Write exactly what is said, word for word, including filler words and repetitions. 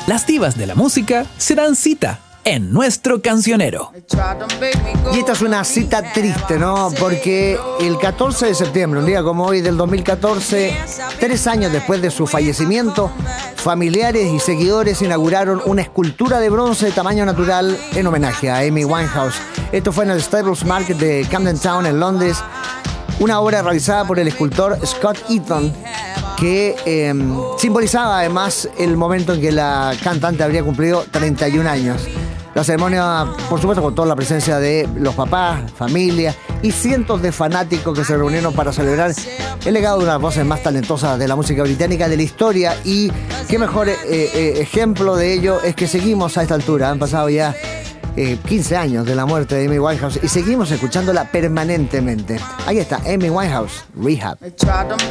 Las divas de la música se dan cita en nuestro cancionero. Y esta es una cita triste, ¿no? Porque el catorce de septiembre, un día como hoy del dos mil catorce, tres años después de su fallecimiento, familiares y seguidores inauguraron una escultura de bronce de tamaño natural en homenaje a Amy Winehouse. Esto fue en el Stables Market de Camden Town, en Londres, una obra realizada por el escultor Scott Eaton, que eh, simbolizaba además el momento en que la cantante habría cumplido treinta y un años. La ceremonia, por supuesto, con toda la presencia de los papás, familia y cientos de fanáticos que se reunieron para celebrar el legado de una de las voces más talentosas de la música británica de la historia. Y qué mejor eh, eh, ejemplo de ello es que seguimos a esta altura. Han pasado ya eh, quince años de la muerte de Amy Winehouse y seguimos escuchándola permanentemente. Ahí está, Amy Winehouse, Rehab.